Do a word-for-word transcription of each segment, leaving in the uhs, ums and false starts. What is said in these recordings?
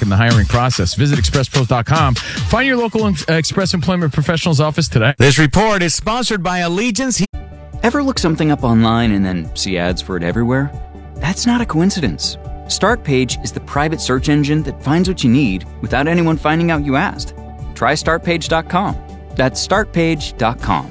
in the hiring process. Visit express pros dot com. Find your local uh, Express Employment Professionals office today. This report is sponsored by Allegiance. Ever look something up online and then see ads for it everywhere? That's not a coincidence. Startpage is the private search engine that finds what you need without anyone finding out you asked. Try start page dot com. That's start page dot com.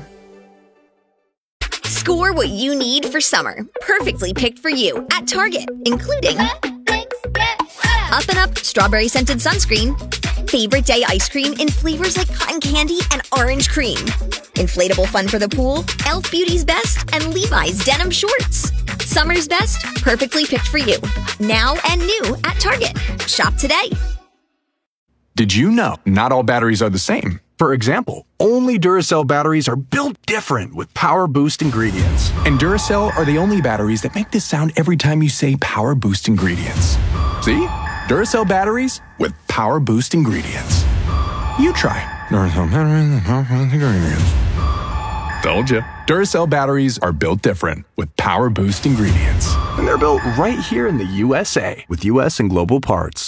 Score what you need for summer. Perfectly picked for you at Target, including Up and Up Strawberry Scented Sunscreen, Favorite Day Ice Cream in flavors like cotton candy and orange cream, Inflatable Fun for the Pool, e l f Beauty's Best, and Levi's Denim Shorts. Summer's best, perfectly picked for you. Now and new at Target. Shop today. Did you know not all batteries are the same? For example, only Duracell batteries are built different with Power Boost ingredients. And Duracell are the only batteries that make this sound every time you say Power Boost ingredients. See? Duracell batteries with Power Boost ingredients. You try. Duracell batteries with Power Boost ingredients. Told you. Duracell batteries are built different with Power Boost ingredients. And they're built right here in the U S A with U S and global parts.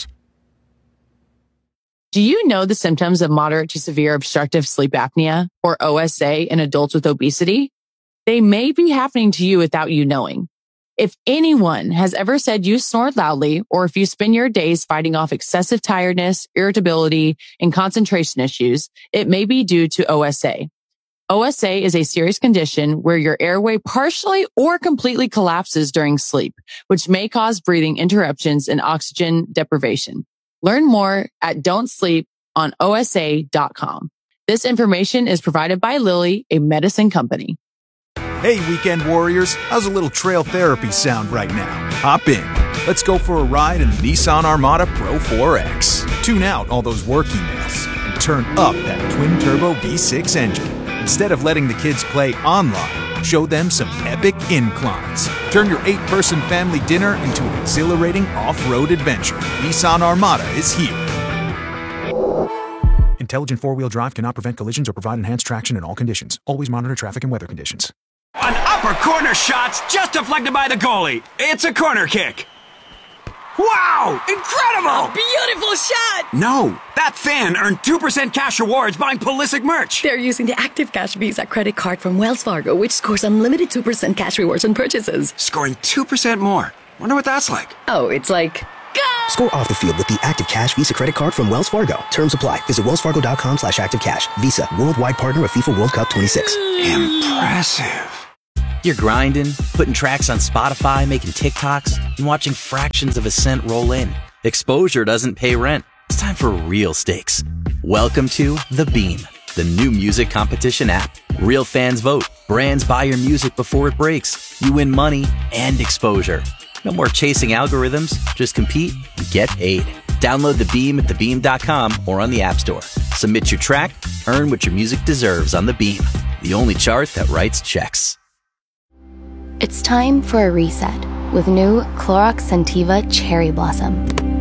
Do you know the symptoms of moderate to severe obstructive sleep apnea, or O S A, in adults with obesity? They may be happening to you without you knowing. If anyone has ever said you snore loudly, or if you spend your days fighting off excessive tiredness, irritability, and concentration issues, it may be due to O S A. O S A is a serious condition where your airway partially or completely collapses during sleep, which may cause breathing interruptions and oxygen deprivation. Learn more at don't sleep on O S A dot com. This information is provided by Lilly, a medicine company. Hey, weekend warriors, how's a little trail therapy sound right now? Hop in. Let's go for a ride in the Nissan Armada Pro four X. Tune out all those work emails and turn up that twin-turbo V six engine. Instead of letting the kids play online, show them some epic inclines. Turn your eight-person family dinner into an exhilarating off-road adventure. Nissan Armada is here. Intelligent four-wheel drive cannot prevent collisions or provide enhanced traction in all conditions. Always monitor traffic and weather conditions. An upper corner shot's just deflected by the goalie. It's a corner kick. Wow! Incredible! A beautiful shot! No, that fan earned two percent cash rewards buying Pulisic merch. They're using the Active Cash Visa credit card from Wells Fargo, which scores unlimited two percent cash rewards on purchases. Scoring two percent more. Wonder what that's like. Oh, it's like... Go! Score off the field with the Active Cash Visa credit card from Wells Fargo. Terms apply. Visit wells fargo dot com slash active cash. Visa, worldwide partner of FIFA World Cup twenty-six. Impressive. You're grinding, putting tracks on Spotify, making TikToks, and watching fractions of a cent roll in. Exposure doesn't pay rent. It's time for real stakes. Welcome to The Beam, the new music competition app. Real fans vote. Brands buy your music before it breaks. You win money and exposure. No more chasing algorithms. Just compete and get paid. Download The Beam at the beam dot com or on the App Store. Submit your track, earn what your music deserves on The Beam, the only chart that writes checks. It's time for a reset with new Clorox Scentiva Cherry Blossom.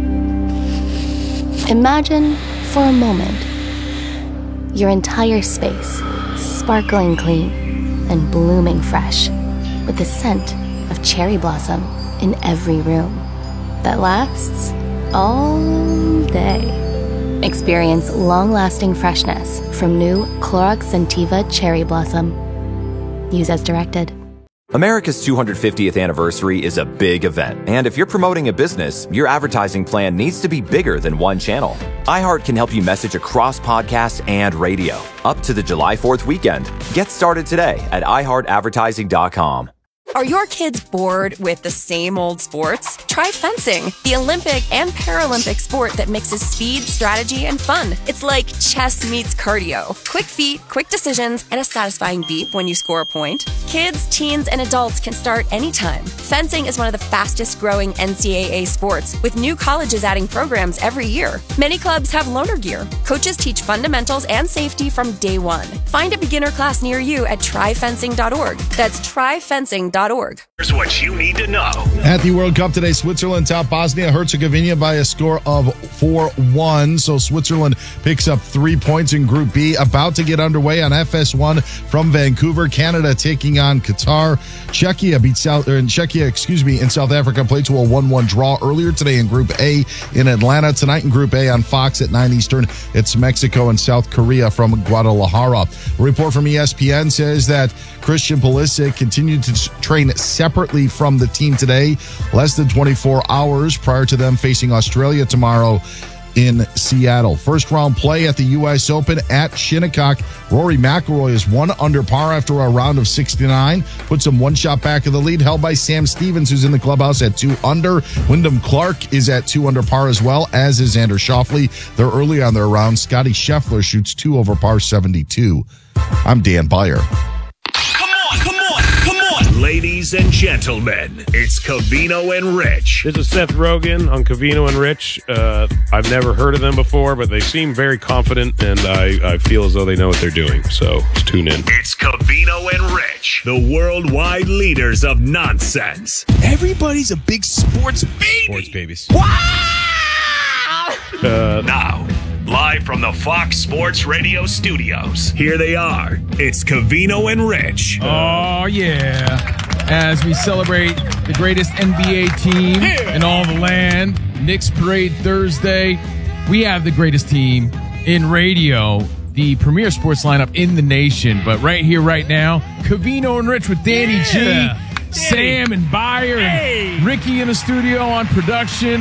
Imagine, for a moment, your entire space sparkling clean and blooming fresh with the scent of cherry blossom in every room that lasts all day. Experience long-lasting freshness from new Clorox Scentiva Cherry Blossom. Use as directed. America's two hundred fiftieth anniversary is a big event, and if you're promoting a business, your advertising plan needs to be bigger than one channel. iHeart can help you message across podcasts and radio, up to the July fourth weekend. Get started today at i heart advertising dot com. Are your kids bored with the same old sports? Try fencing, the Olympic and Paralympic sport that mixes speed, strategy, and fun. It's like chess meets cardio. Quick feet, quick decisions, and a satisfying beep when you score a point. Kids, teens, and adults can start anytime. Fencing is one of the fastest growing N C double A sports, with new colleges adding programs every year. Many clubs have loaner gear. Coaches teach fundamentals and safety from day one. Find a beginner class near you at try fencing dot org. That's try fencing dot org. dot org. Here's what you need to know. At the World Cup today, Switzerland topped Bosnia-Herzegovina by a score of four one. So Switzerland picks up three points in Group B. About to get underway on F S one from Vancouver. Canada taking on Qatar. Czechia beat South, or in Czechia, excuse me, in South Africa played to a one one draw earlier today in Group A in Atlanta. Tonight in Group A on Fox at nine Eastern, it's Mexico and South Korea from Guadalajara. A report from E S P N says that Christian Pulisic continued to train separately from the team today, less than twenty-four hours prior to them facing Australia tomorrow in Seattle. First round play at the U S Open at Shinnecock. Rory McIlroy is one under par after a round of sixty-nine. Puts him one shot back of the lead, held by Sam Stevens, who's in the clubhouse at two under. Wyndham Clark is at two under par as well, as is Xander Schauffele. They're early on their round. Scotty Scheffler shoots two over par seventy-two. I'm Dan Beyer. Ladies and gentlemen, it's Covino and Rich. This is Seth Rogen on Covino and Rich. Uh, I've never heard of them before, but they seem very confident, and I, I feel as though they know what they're doing. So let's tune in. It's Covino and Rich, the worldwide leaders of nonsense. Everybody's a big sports baby. Sports babies. Wow! Uh, now, live from the Fox Sports Radio studios, here they are. It's Covino and Rich. Oh, yeah. As we celebrate the greatest N B A team yeah. in all the land, Knicks Parade Thursday, we have the greatest team in radio, the premier sports lineup in the nation. But right here, right now, Covino and Rich with Danny yeah. G, Danny. Sam and Beyer, hey. and Ricky in the studio on production.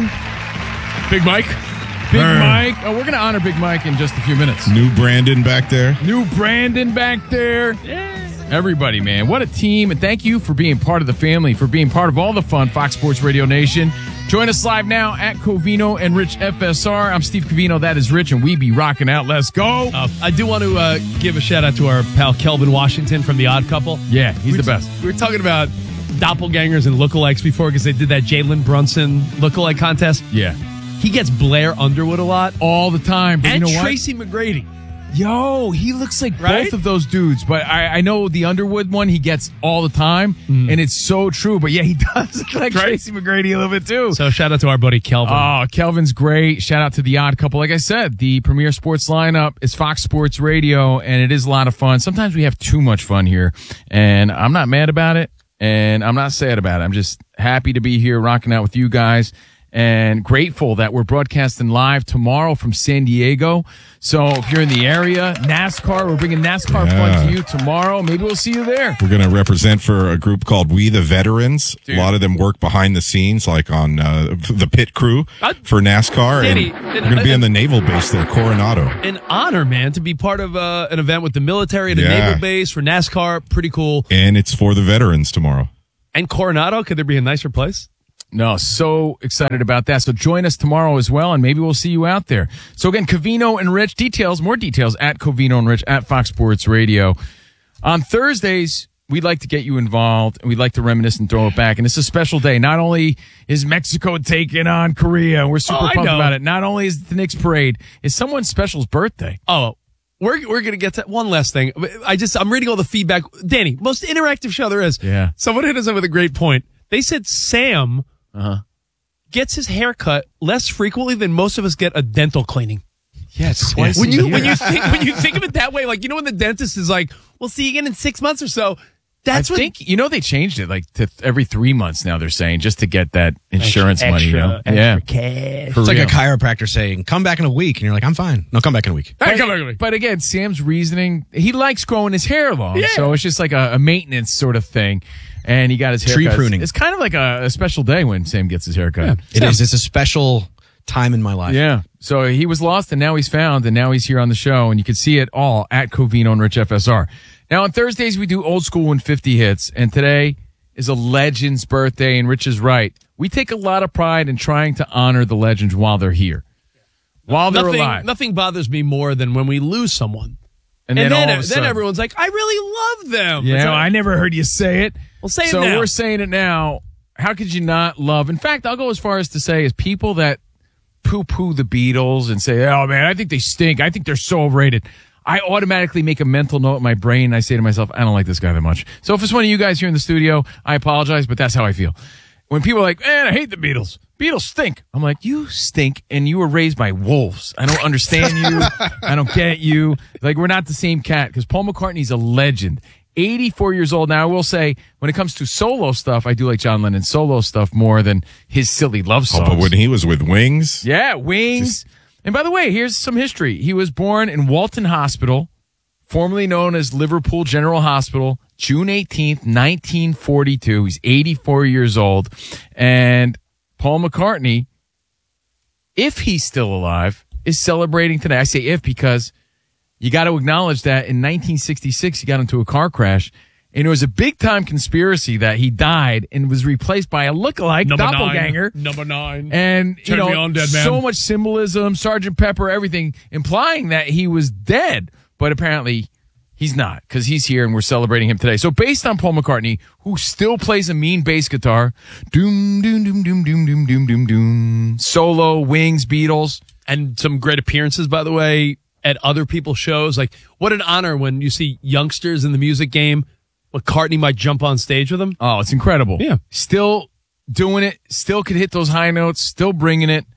Big Mike. Big Burn. Mike. Oh, we're going to honor Big Mike in just a few minutes. New Brandon back there. New Brandon back there. Yeah. Everybody, man. What a team. And thank you for being part of the family, for being part of all the fun, Fox Sports Radio Nation. Join us live now at Covino and Rich F S R. I'm Steve Covino. That is Rich, and we be rocking out. Let's go. Uh, I do want to uh, give a shout out to our pal Kelvin Washington from The Odd Couple. Yeah, he's we the best. We were talking about doppelgangers and lookalikes before because they did that Jalen Brunson lookalike contest. Yeah. He gets Blair Underwood a lot. All the time. But and you know what? Tracy McGrady. Yo, he looks like right? both of those dudes. But I, I know the Underwood one he gets all the time, mm. and it's so true. But yeah, he does look like right? Tracy McGrady a little bit too. So shout out to our buddy Kelvin. Oh, Kelvin's great. Shout out to The Odd Couple. Like I said, the premier sports lineup is Fox Sports Radio, and it is a lot of fun. Sometimes we have too much fun here, and I'm not mad about it, and I'm not sad about it. I'm just happy to be here rocking out with you guys. And grateful that we're broadcasting live tomorrow from San Diego. So if you're in the area, NASCAR, we're bringing NASCAR yeah. fun to you tomorrow. Maybe we'll see you there. We're going to represent for a group called We the Veterans. Dude. A lot of them work behind the scenes, like on uh, the pit crew for NASCAR. Danny, and we're going to be in the naval base there, Coronado. An honor, man, to be part of uh, an event with the military at a yeah. naval base for NASCAR. Pretty cool. And it's for the veterans tomorrow. And Coronado, could there be a nicer place? No, so excited about that. So join us tomorrow as well, and maybe we'll see you out there. So again, Covino and Rich, details, more details at Covino and Rich at Fox Sports Radio. On Thursdays, we'd like to get you involved, and we'd like to reminisce and throw it back. And it's a special day. Not only is Mexico taking on Korea, and we're super oh, pumped about it. Not only is it the Knicks Parade, it's someone special's birthday. Oh, We're we're gonna get to one last thing. I just I'm reading all the feedback. Danny, most interactive show there is. Yeah. Someone hit us up with a great point. They said Sam uh-huh. gets his hair cut less frequently than most of us get a dental cleaning. Yes, twice. When you when you think when you think of it that way, like you know when the dentist is like, "We'll see you again in six months or so." That's I what think you know they changed it like to every three months now. They're saying just to get that insurance extra, money. You know? extra yeah, cash. For it's real. like a chiropractor saying, "Come back in a week," and you're like, "I'm fine." No, come back in a week. But, come back in a week. But again, Sam's reasoning, he likes growing his hair long, yeah. so it's just like a, a maintenance sort of thing. And he got his hair tree cut. pruning. It's kind of like a, a special day when Sam gets his hair cut. Yeah, it is. It's a special time in my life. Yeah. So he was lost, and now he's found, and now he's here on the show, and you can see it all at Covino and Rich F S R. Now on Thursdays we do Old School and fifty hits, and today is a legend's birthday, and Rich is right. We take a lot of pride in trying to honor the legends while they're here, while they're nothing, alive. Nothing bothers me more than when we lose someone. And, and then, then, all of a then sudden, everyone's like, I really love them. Yeah, It's like, I never heard you say it. Well, say it so now. we're saying it now. How could you not love? In fact, I'll go as far as to say is people that poo-poo the Beatles and say, oh, man, I think they stink. I think they're so overrated. I automatically make a mental note in my brain. And I say to myself, I don't like this guy that much. So if it's one of you guys here in the studio, I apologize, but that's how I feel. When people are like, man, I hate the Beatles. Beatles stink. I'm like, you stink, and you were raised by wolves. I don't understand you. I don't get you. Like, we're not the same cat, because Paul McCartney's a legend. eighty-four years old now. I will say, when it comes to solo stuff, I do like John Lennon's solo stuff more than his silly love songs. Oh, but when he was with Wings? Yeah, Wings. Just... And by the way, here's some history. He was born in Walton Hospital, formerly known as Liverpool General Hospital, June eighteenth, nineteen forty-two. He's eighty-four years old. And Paul McCartney, if he's still alive, is celebrating today. I say if because you got to acknowledge that in nineteen sixty-six, he got into a car crash, and it was a big-time conspiracy that he died and was replaced by a lookalike Number doppelganger. Nine. Number nine. And, you Turn know, me on, dead man. so much symbolism, Sergeant Pepper, everything, implying that he was dead. But apparently he's not, because he's here and we're celebrating him today. So based on Paul McCartney, who still plays a mean bass guitar, doom, doom, doom, doom, doom, doom, doom, doom, doom, solo, Wings, Beatles. And some great appearances, by the way, at other people's shows. Like, what an honor when you see youngsters in the music game. McCartney might jump on stage with them. Oh, it's incredible. Yeah. Still doing it, still could hit those high notes, still bringing it.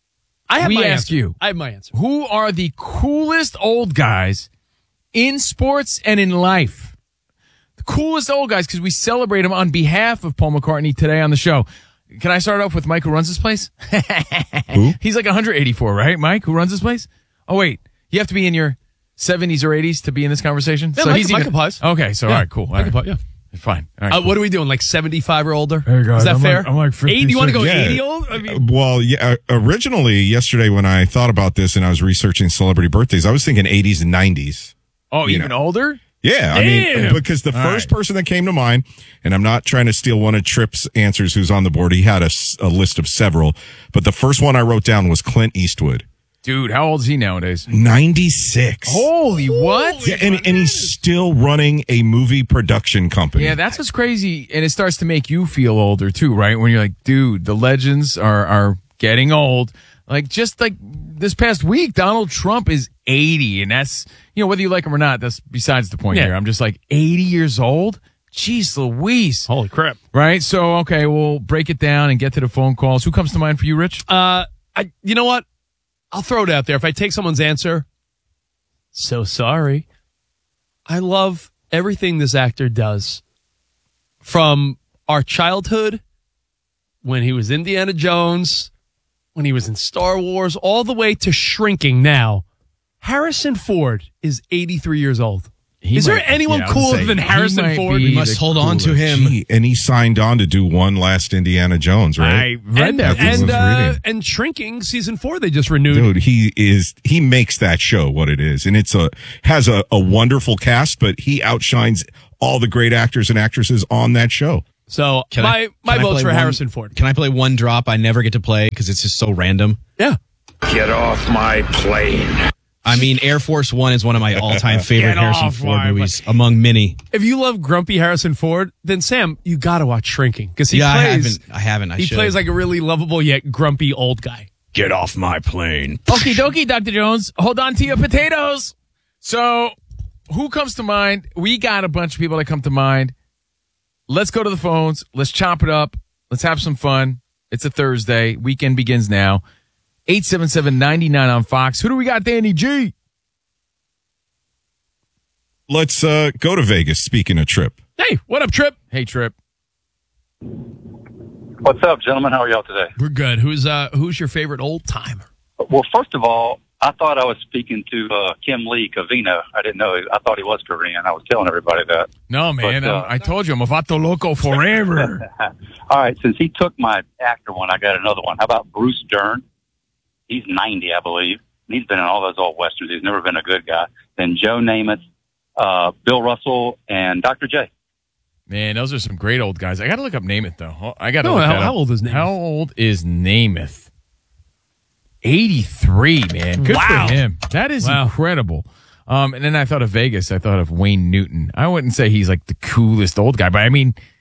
I have we my ask answer. you. I have my answer. Who are the coolest old guys in sports and in life? The coolest old guys, because we celebrate them on behalf of Paul McCartney today on the show. Can I start off with Mike, who runs this place? Who? He's like one hundred eighty-four, right? Mike, who runs this place? Oh, wait. You have to be in your seventies or eighties to be in this conversation? Yeah, so Mike, he's Mike even, applies. Okay, so Yeah, all right, cool. All Mike right. applies, yeah. Fine. All right, Uh, cool. what are we doing? Like seventy-five or older? Hey, guys, Is that I'm fair? like- I'm like eighty? You want to go fifty-six. eighty Yeah. old? I mean, Well, yeah. uh, Originally, yesterday when I thought about this and I was researching celebrity birthdays, I was thinking eighties and nineties. Oh, you even know. older? Yeah, I mean, Damn. because the All first right. person that came to mind, and I'm not trying to steal one of Tripp's answers who's on the board, he had a, s- a list of several, but the first one I wrote down was Clint Eastwood. Dude, how old is he nowadays? ninety-six. Holy what? Yeah, and, and he's still running a movie production company. Yeah, that's what's crazy, and it starts to make you feel older too, right? When you're like, dude, the legends are are getting old. Like just like this past week, Donald Trump is eighty, and that's, you know, whether you like him or not, that's besides the point Yeah. here. I'm just like eighty years old. Jeez Louise. holy crap. Right? So okay, we'll break it down and get to the phone calls. Who comes to mind for you, Rich? Uh, I, you know what? I'll throw it out there. If I take someone's answer, so sorry. I love everything this actor does. From our childhood, when he was Indiana Jones, when he was in Star Wars, all the way to shrinking now. Harrison Ford is eighty-three years old. He is there might- anyone yeah, I was cooler gonna say, than he Harrison might Ford? be We must the hold on to coolest. him. Gee, and he signed on to do one last Indiana Jones, right? I read and, that. and, was uh, reading. and shrinking season four they just renewed. Dude, he is, he makes that show what it is. And it's a, has a, a wonderful cast, but he outshines all the great actors and actresses on that show. So Can my I- my can I vote's play for one- Harrison Ford. Can I play one drop I never get to play because it's just so random? Yeah. Get off my plane. I mean, Air Force One is one of my all-time favorite Get Harrison off Ford my- movies, among many. If you love grumpy Harrison Ford, then Sam, you got to watch Shrinking because he yeah, plays. I haven't. I haven't. I he should. plays like a really lovable yet grumpy old guy. Get off my plane. Okie dokie, Doctor Jones. Hold on to your potatoes. So, who comes to mind? We got a bunch of people that come to mind. Let's go to the phones. Let's chop it up. Let's have some fun. It's a Thursday. Weekend begins now. eight seven seven, nine nine on Fox. Who do we got, Danny G? Let's uh, go to Vegas, speaking of Trip. Hey, what up, Trip? Hey, Trip. What's up, gentlemen? How are y'all today? We're good. Who's uh who's your favorite old timer? Well, first of all, I thought I was speaking to uh, Kim Lee Cavino. I didn't know. I thought he was Korean. I was telling everybody that. No, man. But, uh, I, I told you, I'm a Vato Loco forever. All right, since he took my actor one, I got another one. How about Bruce Dern? He's ninety, I believe. He's been in all those old westerns. He's never been a good guy. Then Joe Namath, uh, Bill Russell, and Doctor J. Man, those are some great old guys. I got to look up Namath, though. I got to No, look how- that up. how old is Namath? How old is Namath? eighty-three, man. Good Wow. for him. That is Wow. incredible. Um, and then I thought of Vegas. I thought of Wayne Newton. I wouldn't say he's like the coolest old guy, but I mean,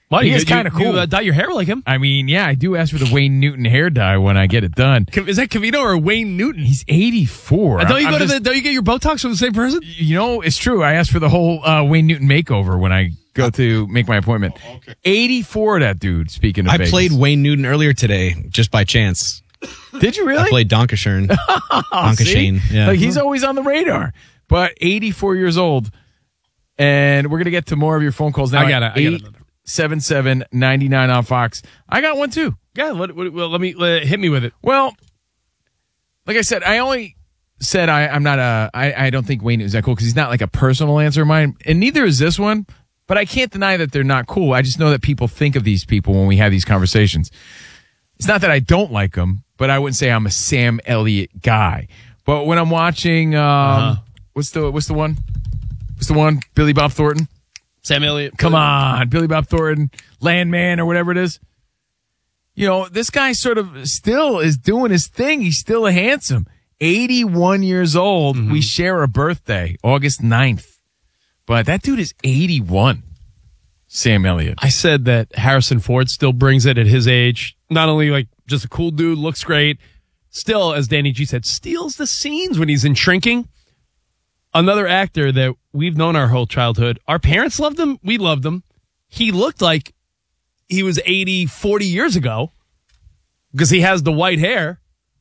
Well, he you- is you- kind of cool. you, uh, dye your hair like him. I mean, yeah, I do ask for the Wayne Newton hair dye when I get it done. Is that Covino or Wayne Newton? He's eighty-four. Uh, don't you I'm go to just- the? Don't you get your Botox from the same person? You know, it's true. I asked for the whole uh, Wayne Newton makeover when I go to make my appointment. eighty-four, that dude. Speaking of, I Vegas. played Wayne Newton earlier today, just by chance. Did you really? I played Donkashern. Donkashane. See? Yeah. Like he's always on the radar. But eighty-four years old, and we're gonna get to more of your phone calls now. I got it. I got it. Seven seven ninety nine on Fox. I got one too. Yeah. What, what, well, let me uh, hit me with it. Well, like I said, I only said I, I'm not a. I, I don't think Wayne is that cool because he's not like a personal answer of mine, and neither is this one. But I can't deny that they're not cool. I just know that people think of these people when we have these conversations. It's not that I don't like them, but I wouldn't say I'm a Sam Elliott guy. But when I'm watching, um, uh-huh. what's the what's the one? What's the one? Billy Bob Thornton. Sam Elliott. Come on, Billy Bob Thornton, Landman or whatever it is. You know, this guy sort of still is doing his thing. He's still a handsome. eighty-one years old. Mm-hmm. We share a birthday, August ninth. But that dude is eighty-one. Sam Elliott. I said that Harrison Ford still brings it at his age. Not only like just a cool dude, looks great. Still, as Danny G said, steals the scenes when he's in Shrinking. Another actor that we've known our whole childhood. Our parents loved him. We loved him. He looked like he was eighty, forty years ago because he has the white hair.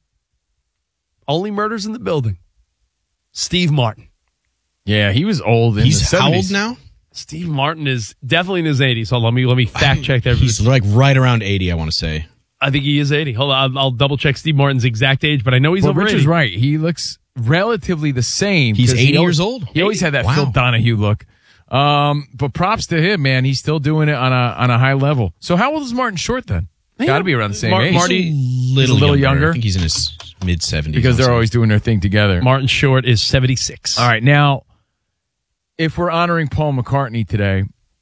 Only Murders in the Building. Steve Martin. Yeah, he was old in He's the how seventies. old now? Steve Martin is definitely in his eighties. So let me let me fact check that. He's like right around eighty, I want to say. I think he is eighty. Hold on, I'll, I'll double check Steve Martin's exact age, but I know he's well, over Rich eighty. is right. He looks relatively the same. He's 'cause eighty he always, years old? He always had that Wow. Phil Donahue look. Um, but props to him, man. He's still doing it on a on a high level. So how old is Martin Short then? Got to be around the same Mar- age. Marty- He's Little a little younger. younger. I think he's in his mid seventies. Because they're always doing their thing together. Martin Short is seventy-six. All right, now, if we're honoring Paul McCartney today,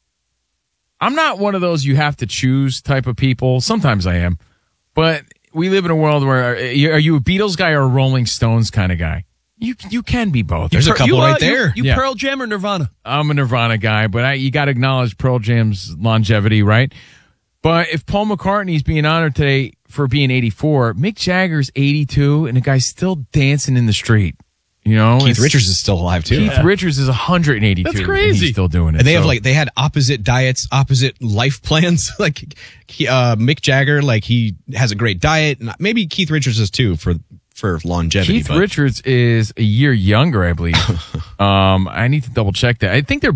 I'm not one of those you have to choose type of people. Sometimes I am. But we live in a world where, are you, are you a Beatles guy or a Rolling Stones kind of guy? You you can be both. There's a couple you, uh, right there. You, you Yeah. Pearl Jam or Nirvana? I'm a Nirvana guy, but I, you got to acknowledge Pearl Jam's longevity, right? But if Paul McCartney's being honored today for being eighty-four, Mick Jagger's eighty-two, and the guy's still dancing in the street. You know, Keith It's- Richards is still alive too. Keith Richards is one hundred eighty-two. That's and crazy. he's still doing it. And they have So- like they had opposite diets, opposite life plans. like he, uh, Mick Jagger, like he has a great diet, and maybe Keith Richards does too for for longevity. Keith but. Richards is a year younger, I believe. um, I need to double check that. I think they're